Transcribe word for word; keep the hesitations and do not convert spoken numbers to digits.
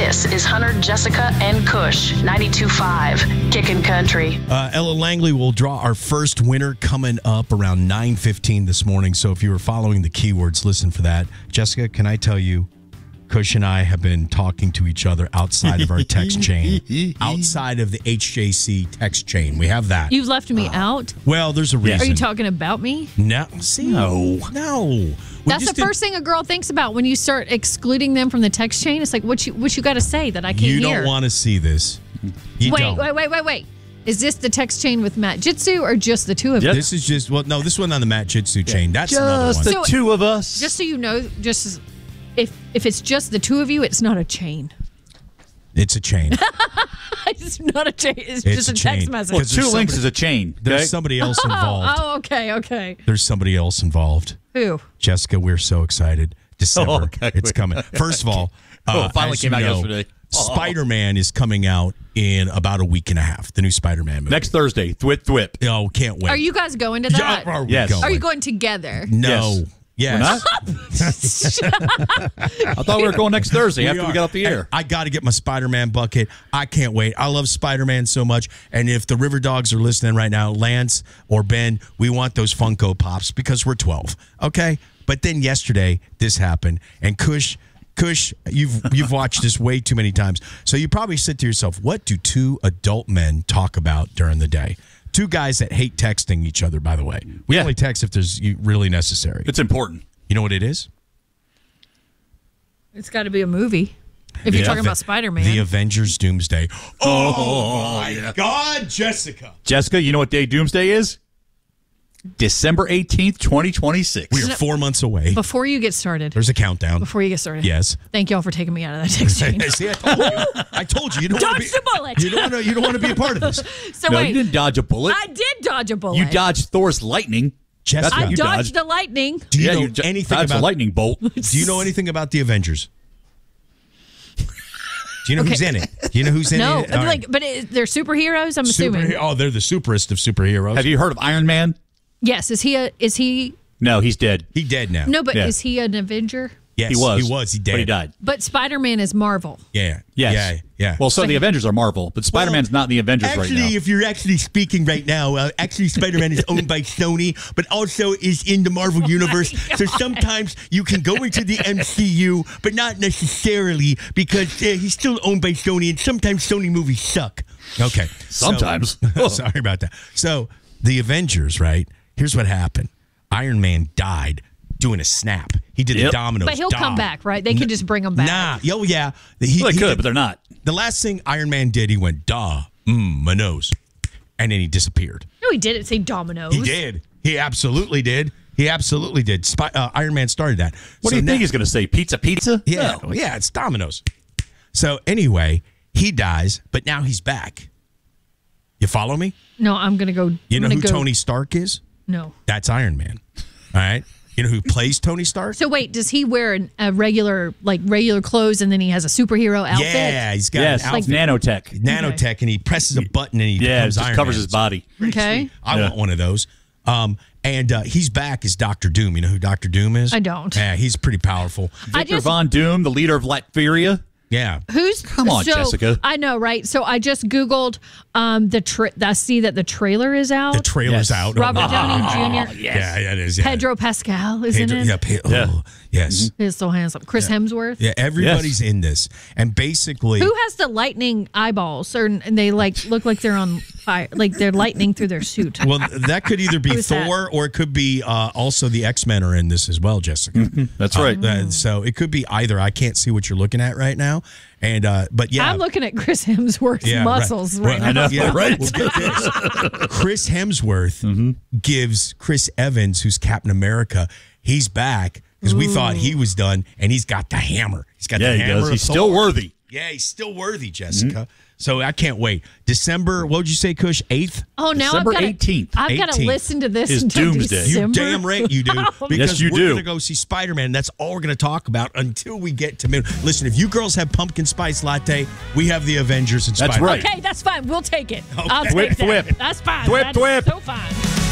This is Hunter, Jessica, and Kush, ninety-two point five, Kickin' Country. Uh, Ella Langley will draw our first winner coming up around nine fifteen this morning. So if you were following the keywords, listen for that. Jessica, can I tell you, Kush and I have been talking to each other outside of our text chain, outside of the H J C text chain. We have that. You've left me out? Well, there's a reason. Are you talking about me? No. See, No. No. We That's just the first did- thing a girl thinks about when you start excluding them from the text chain. It's like, what you what you got to say that I can't You hear? don't want to see this. You wait, don't. wait, wait, wait, wait. Is this the text chain with Matt Jitsu or just the two of you? This is just, well, no, this one on the Matt Jitsu chain. That's another one. So- two of us. Just so you know, just as- if if it's just the two of you, it's not a chain. It's a chain. It's not a chain. It's, It's just a, a text chain. message. Well, Because two there's links somebody- is a chain. There's okay? somebody else involved. Oh, okay, okay. There's somebody else involved. Who? Jessica, we're so excited. December. Oh, okay. It's coming. First of all, Oh, uh, it finally as came you out know, yesterday. Oh. Spider-Man is coming out in about a week and a half. The new Spider-Man movie. Next Thursday, thwip thwip. Oh, can't wait. Are you guys going to that? Yeah, are we Yes. going? Are you going together? No. Yes. Yes. We're not? I thought we were going next Thursday after we are. got off the And air. I got to get my Spider-Man bucket. I can't wait. I love Spider-Man so much. And if the River Dogs are listening right now, Lance or Ben, we want those Funko Pops because we're twelve. Okay? But then yesterday, this happened. And Kush, Kush, you've you've watched this way too many times. So you probably said to yourself, what do two adult men talk about during the day? Two guys that hate texting each other, by the way. We Yeah. only text if there's really necessary. It's important. You know what it is? It's got to be a movie. If you're The talking Ave- about Spider-Man. The Avengers Doomsday. Oh, Oh, my yeah. God, Jessica. Jessica, you know what day Doomsday is? December eighteenth, twenty twenty-six. We are four months away. Before you get started. There's a countdown. Before you get started. Yes. Thank y'all for taking me out of that text chain. See, I told you. I told you. You don't want Dodge to be. the bullet. You don't want to. You don't want to be a part of this. So No, wait. you didn't dodge a bullet. I did dodge a bullet. You dodged Thor's lightning. Jessica, That's what I you dodged dodged. the lightning. do you yeah, know you jo- anything dodged about a lightning bolt. Do you know anything about the Avengers? Do you know who's Okay. in it? Do you know who's in No, it? I'm All right. like, but it, they're superheroes. I'm assuming. Superhe- oh, they're the superest of superheroes. Have you heard of Iron Man? Yes. Is he a? Is he? No, he's dead. He dead now. No, but Yeah. is he an Avenger? Yes, He was. He was. He dead. But he died. But Spider-Man is Marvel. Yeah. Yes. Yeah. Yeah. Well, so the Avengers are Marvel, but Spider-Man's not in the Avengers Actually, right now. if you're actually speaking right now, uh, actually Spider-Man is owned by Sony, but also is in the Marvel Universe. So sometimes you can go into the M C U, but not necessarily because uh, he's still owned by Sony, and sometimes Sony movies suck. Okay. so- Sometimes. sorry about that. So the Avengers, right? Here's what happened. Iron Man died doing a snap. He did Yep. the dominoes. But he'll come dom. back, right? They could just bring him back. Nah. Oh, yeah. He, Well, they he could, did- but they're not. the last thing Iron Man did, he went, duh, mm, my nose. And then he disappeared. No, he didn't say dominoes. He did. He absolutely did. He absolutely did. Spy, uh, Iron Man started that. What So do you now- think he's going to say? Pizza, pizza? Yeah, No. yeah, it's dominoes. So anyway, he dies, but now he's back. You follow me? No, I'm gonna go. You I'm know gonna who go, Tony Stark is? No. That's Iron Man. All right. You know who plays Tony Stark? So wait, does he wear an, a regular, like regular clothes, and then he has a superhero outfit? Yeah, he's got Yes, an like outfit. nanotech. nanotech, and he presses a button and he Yeah, it becomes just Iron covers Man. his body. Okay. I Yeah. want one of those. Um, and uh, he's back as Doctor Doom. You know who Doctor Doom is? I don't. Yeah, he's pretty powerful. I Victor just- Von Doom, the leader of Latveria. Yeah. Who's Come on, so, Jessica. I know, right? So I just googled um the. Tra- I see that the trailer is out. The trailer's Yes. out. Robert Oh, Downey Junior Yeah, yeah, it is. Yeah. Pedro Pascal is Pedro, in it. yeah, Pe- oh, Yeah. yes. He's so handsome. Chris Hemsworth. Yeah, everybody's in this. And basically, Who has the lightning eyeballs, or and they like look like they're on fire, like they're lightning through their suit? well, that could either be Who's that? Thor or it could be uh, also the X-Men are in this as well, Jessica. That's right. Uh, so it could be either. I can't see what you're looking at right now. And uh, but yeah, I'm looking at Chris Hemsworth's yeah, muscles right, right, now. I know, Yeah, right? Well, get this. Chris Hemsworth gives Chris Evans, who's Captain America, he's back because we thought he was done, and he's got the hammer. He's got Yeah, the he hammer. does. of He's Thor. still worthy. Yeah, he's still worthy, Jessica. So I can't wait. December, what would you say, Kush? eighth? Oh, now December I've got eighteenth. I've got to eighteenth listen to this is until Doomsday. You December. You damn right you do. Because Yes, you we're do. going to go see Spider-Man. That's all we're going to talk about until we get to mid. Listen, if you girls have pumpkin spice latte, we have the Avengers and That's Spider-Man. right. Okay, that's fine. We'll take it. I'll take Thwip, that. thwip. That's fine. Thwip, That's thwip. so fine.